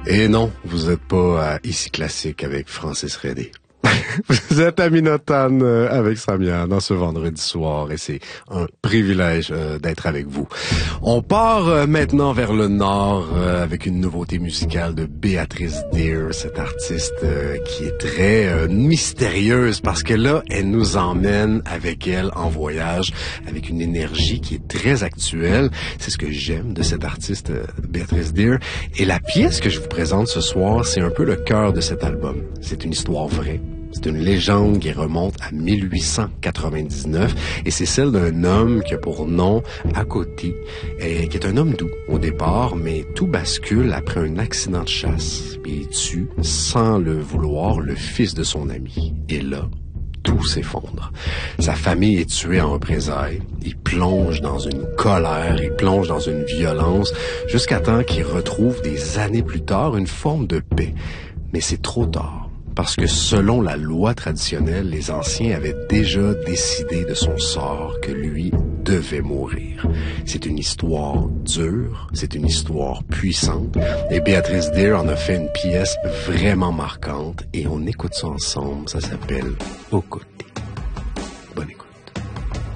Et non, vous n'êtes pas à Ici Classique avec Francis Redé. Vous êtes à Minotagne avec Samia dans ce vendredi soir et c'est un privilège d'être avec vous. On part maintenant vers le nord avec une nouveauté musicale de Béatrice Deer, cette artiste qui est très mystérieuse parce que là, elle nous emmène avec elle en voyage avec une énergie qui est très actuelle. C'est ce que j'aime de cette artiste Béatrice Deer. Et la pièce que je vous présente ce soir, c'est un peu le cœur de cet album. C'est une histoire vraie. C'est une légende qui remonte à 1899 et c'est celle d'un homme qui a pour nom À Côté, et qui est un homme doux au départ, mais tout bascule après un accident de chasse. Et il tue, sans le vouloir, le fils de son ami. Et là, tout s'effondre. Sa famille est tuée en représailles. Il plonge dans une colère, il plonge dans une violence, jusqu'à temps qu'il retrouve des années plus tard une forme de paix. Mais c'est trop tard. Parce que selon la loi traditionnelle, les anciens avaient déjà décidé de son sort, que lui devait mourir. C'est une histoire dure, c'est une histoire puissante, et Béatrice Deer en a fait une pièce vraiment marquante, et on écoute ça ensemble, ça s'appelle Aux Côtés. Bonne écoute.